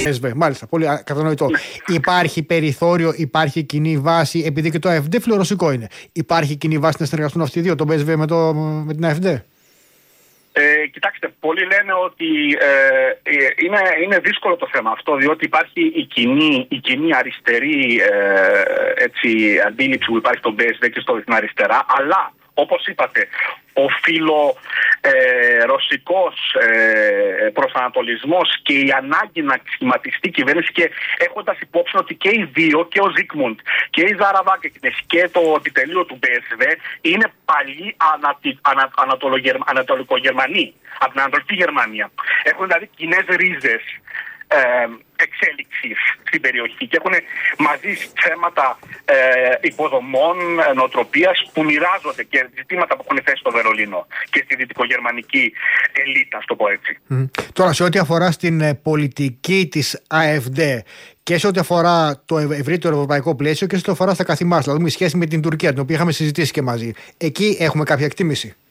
PSV, μάλιστα, πολύ κατανοητό. Υπάρχει περιθώριο, υπάρχει κοινή βάση, επειδή και το AfD φιλορωσικό είναι. Υπάρχει κοινή βάση να συνεργαστούν αυτοί οι δύο, το PSV με την AfD? Κοιτάξτε, πολλοί λένε ότι είναι δύσκολο το θέμα αυτό, διότι υπάρχει η κοινή αριστερή αντίληψη που υπάρχει στο BSV και στην αριστερά, αλλά όπως είπατε, ο φιλορωσικός προσανατολισμός και η ανάγκη να σχηματιστεί κυβέρνηση, και έχοντας υπόψη ότι και οι δύο, και ο Ζίκμουντ και η Ζάρα Βάγκνερ και το επιτελείο του BSV είναι παλιοί ανατολικογερμανοί, από την Ανατολική Γερμανία. Έχουν δηλαδή κοινές ρίζες εξέλιξης στην περιοχή και έχουν μαζί θέματα υποδομών, νοοτροπίας που μοιράζονται και ζητήματα που έχουν θέσει στο Βερολίνο και στη δυτικογερμανική ελίτα, ας το πω έτσι. Τώρα, σε ό,τι αφορά στην πολιτική της AfD και σε ό,τι αφορά το ευρύτερο ευρωπαϊκό πλαίσιο και σε ό,τι αφορά στα καθημάς, δηλαδή η σχέση με την Τουρκία, την οποία είχαμε συζητήσει και μαζί, εκεί έχουμε κάποια εκτίμηση?